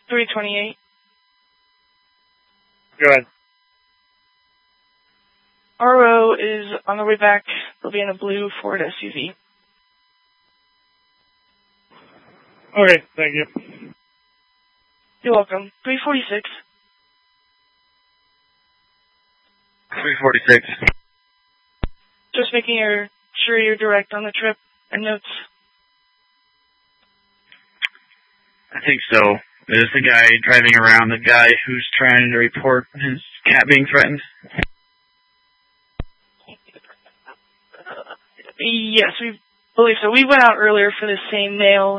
328. Go ahead. RO is on the way back. They'll be in a blue Ford SUV. Okay, thank you. You're welcome. 346. 346. Just making sure you're direct on the trip and notes. I think so. There's the guy driving around, the guy who's trying to report his cat being threatened. Yes, we believe so. We went out earlier for the same male.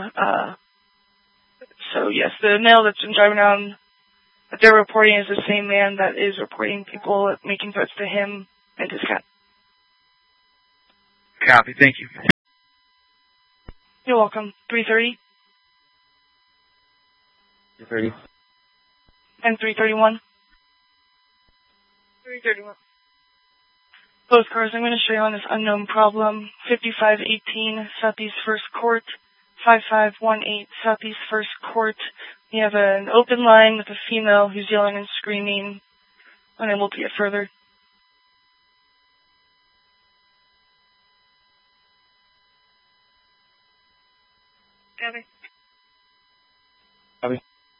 So yes, the male that's been driving around that they're reporting is the same man that is reporting people making threats to him and his cat. Copy, thank you. You're welcome. 330. 330. And 331. 331. Both cars I'm going to show you on this unknown problem. 5518 Southeast First Court, 5518 Southeast First Court. We have an open line with a female who's yelling and screaming, unable to get further. Copy. Copy.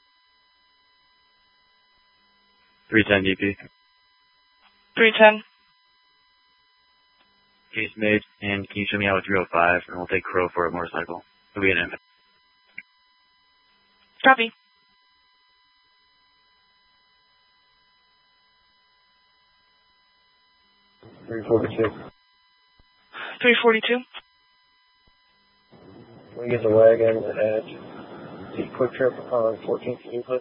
310 DP. 310. Case made, and can you show me out with 305, and we'll take Crow for a motorcycle. It'll be an infant. Copy. $342. 342. We get the wagon at the Quick Trip on 14th Euclid.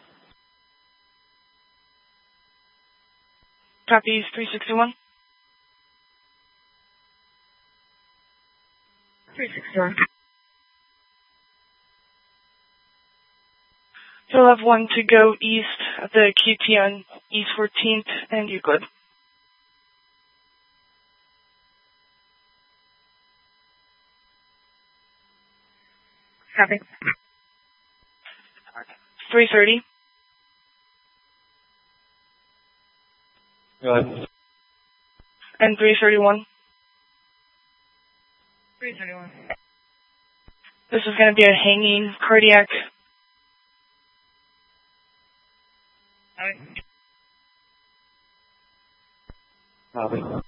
Copies 361. 361. You'll have one to go east at the QT on East 14th and Euclid. Copy. 330. Go ahead. And 331. 331. This is going to be a hanging cardiac. Copy.